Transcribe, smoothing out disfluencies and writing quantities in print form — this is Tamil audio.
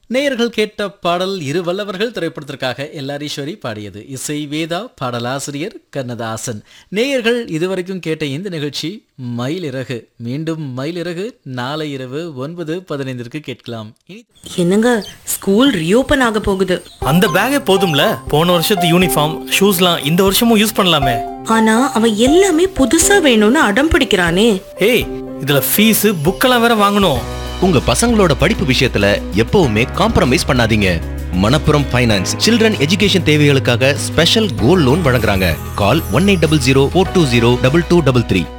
நேயர்கள் கேட்ட பாடல் இரு வல்லவர்கள் திரைப்படத்திற்காக எல்ஆர் பாடியது. இசை வேதா, பாடலாசிரியர் கண்ணதாசன். நேயர்கள் இதுவரைக்கும் கேட்ட இந்த நிகழ்ச்சி மயிலிறகு. மீண்டும் மயிலிறகு நாளை இரவு 9:15 கேட்கலாம். என்னங்க, ஸ்கூல் ரீஓபன் ஆக போகுது. அந்த பேக்கே போதும்ல, போன வருஷத்து யூனிஃபார்ம் ஷூஸ்லாம் இந்த வருஷமும் யூஸ் பண்ணலாமே. ஆனா அவன் எல்லாமே புதுசா வேணும்னு அடம் பிடிக்கிறானே. ஏய், இதுல ஃபீஸ் புக்கெல்லாம் வேற வாங்கணும். உங்க பசங்களோட படிப்பு விஷயத்துல எப்பவுமே காம்ப்ரமைஸ் பண்ணாதீங்க. மணப்புரம் ஃபைனான்ஸ் சில்ட்ரன் எஜுகேஷன் தேவைகளுக்காக ஸ்பெஷல் கோல்ட் லோன் வழங்குறாங்க. கால் 1800 420 2233.